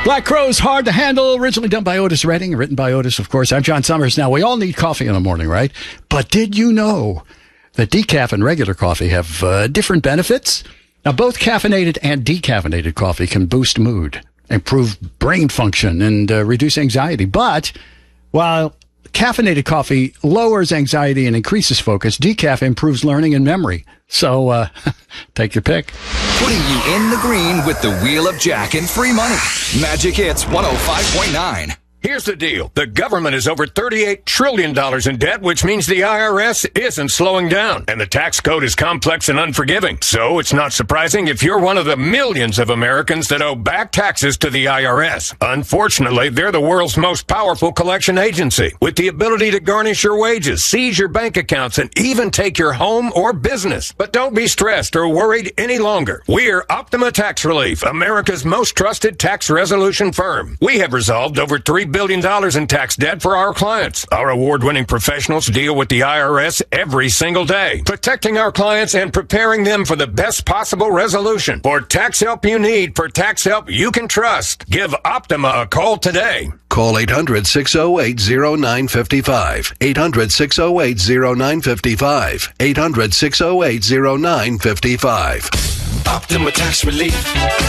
Black Crowes, Hard to Handle, originally done by Otis Redding, written by Otis, of course. I'm John Summers. Now, we all need coffee in the morning, right? But did you know that decaf and regular coffee have different benefits? Now, both caffeinated and decaffeinated coffee can boost mood, improve brain function, and reduce anxiety. But while caffeinated coffee lowers anxiety and increases focus, decaf improves learning and memory. So, take your pick. Putting you in the green with the Wheel of Jack and free money. Magic Hits 105.9. Here's the deal. The government is over $38 trillion in debt, which means the IRS isn't slowing down. And the tax code is complex and unforgiving. So it's not surprising if you're one of the millions of Americans that owe back taxes to the IRS. Unfortunately, they're the world's most powerful collection agency, with the ability to garnish your wages, seize your bank accounts, and even take your home or business. But don't be stressed or worried any longer. We're Optima Tax Relief, America's most trusted tax resolution firm. We have resolved over $3 billion in tax debt for our clients. Our award-winning professionals deal with the IRS every single day, protecting our clients and preparing them for the best possible resolution. For tax help you need, for tax help you can trust, give Optima a call today. Call 800-608-0955. 800-608-0955. 800-608-0955. Optima Tax Relief.